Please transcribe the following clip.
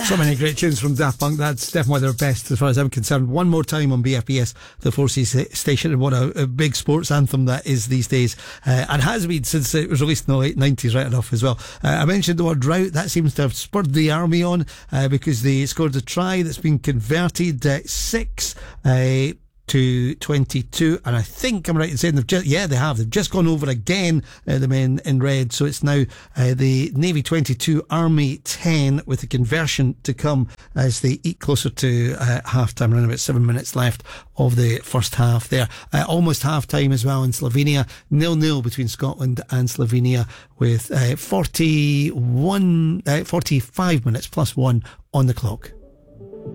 So many great tunes from Daft Punk. That's definitely their best as far as I'm concerned. One more time on BFBS, the 4C station, and what a big sports anthem that is these days, and has been since it was released in the late 90s, right enough as well. I mentioned the word drought. That seems to have spurred the army on, because they scored a try that's been converted 6 to 22, and I think I'm right in saying they've just gone over again, the men in red, so it's now the Navy 22, Army 10, with the conversion to come as they eat closer to half time. Around about 7 minutes left of the first half there. Almost half time as well in Slovenia, 0-0 between Scotland and Slovenia, with 45 minutes plus 1 on the clock.